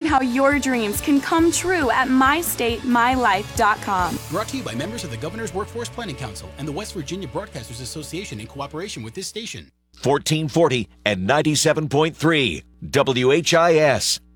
how your dreams can come true at mystatemylife.com. Brought to you by members of the Governor's Workforce Planning Council and the West Virginia Broadcasters Association in cooperation with this station. 1440 and 97.3 WHIS.